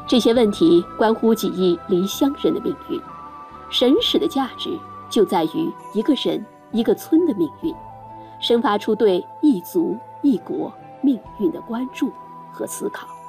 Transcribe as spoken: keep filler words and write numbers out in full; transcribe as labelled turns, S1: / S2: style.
S1: 这些问题关乎几亿离乡人的命运。神史的价值就在于一个人、一个村的命运，生发出对一族、一国命运的关注和思考。